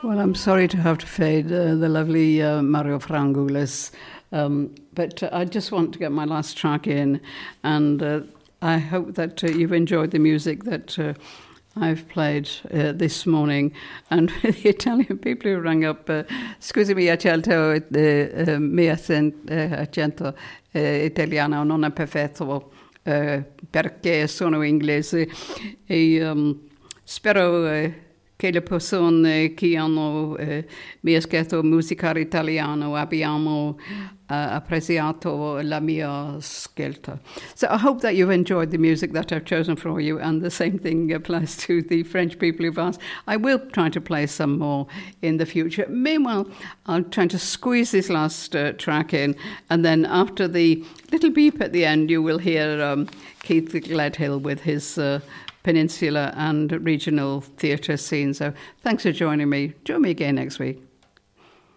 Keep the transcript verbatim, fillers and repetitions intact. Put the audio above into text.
Well, I'm sorry to have to fade uh, the lovely uh, Mario Frangoulis, um, but uh, I just want to get my last track in, and uh, I hope that uh, you've enjoyed the music that uh, I've played uh, this morning. And the Italian people who rang up, uh, scusami, accento, uh, mio accento uh, italiano non è perfetto uh, perché sono inglese e um, spero uh, che le persone che hanno eh, mi ascoltato musica italiana abbiamo uh, apprezzato la mia scelta. So I hope that you've enjoyed the music that I've chosen for you, and the same thing applies to the French people who've asked. I will try to play some more in the future. Meanwhile, I'll try to squeeze this last uh, track in, and then after the little beep at the end, you will hear um, Keith Gledhill with his Uh, Peninsula and regional theatre scene. So thanks for joining me. Join me again next week.